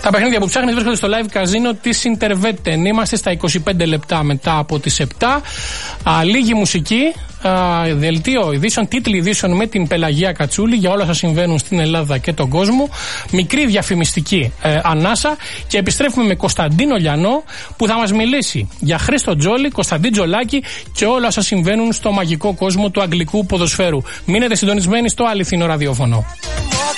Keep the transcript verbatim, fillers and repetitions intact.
Τα παιχνίδια που ψάχνεις βρίσκονται στο live καζίνο της Interwetten. Είμαστε στα είκοσι πέντε λεπτά μετά από τις επτά. Α, λίγη μουσική. Uh, δελτίο ειδήσεων, τίτλοι ειδήσεων με την Πελαγία Κατσούλη για όλα όσα συμβαίνουν στην Ελλάδα και τον κόσμο. Μικρή διαφημιστική uh, ανάσα και επιστρέφουμε με Κωνσταντίνο Λιανό που θα μας μιλήσει για Χρήστο Τζόλι, Κωνσταντίν Τζολάκη και όλα όσα συμβαίνουν στο μαγικό κόσμο του αγγλικού ποδοσφαίρου. Μείνετε συντονισμένοι στο αληθινό ραδιόφωνο.